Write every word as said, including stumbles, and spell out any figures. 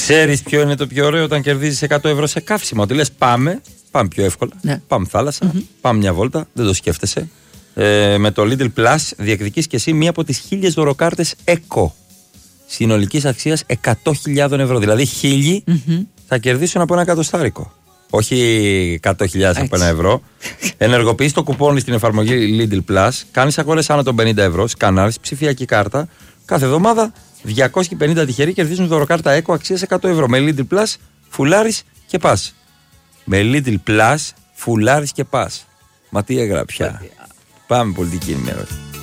Ξέρεις ποιο είναι το πιο ωραίο όταν κερδίζεις εκατό ευρώ σε καύσιμο? Ότι λες πάμε, πάμε πιο εύκολα. Ναι. Πάμε θάλασσα, mm-hmm. πάμε μια βόλτα, δεν το σκέφτεσαι. Ε, με το Lidl Plus διεκδικείς και εσύ μία από τις χίλιες δωροκάρτες Eco συνολικής αξίας εκατό χιλιάδες ευρώ. Δηλαδή χίλιοι mm-hmm. θα κερδίσουν από ένα εκατοστάρικο. Όχι εκατό χιλιάδες από ένα ευρώ. Ενεργοποιείς το κουπόνι στην εφαρμογή Lidl Plus, κάνεις αγορές άνω των πενήντα ευρώ, σκανάρεις ψηφιακή κάρτα. Κάθε εβδομάδα διακόσιοι πενήντα τυχεροί κερδίζουν δωροκάρτα Eco αξίας εκατό ευρώ. Με Lidl Plus φουλάρεις και πας. Με Lidl Plus φουλάρεις και πας. Μα τι έγραψα. Πάμε πολιτική ενημέρωση.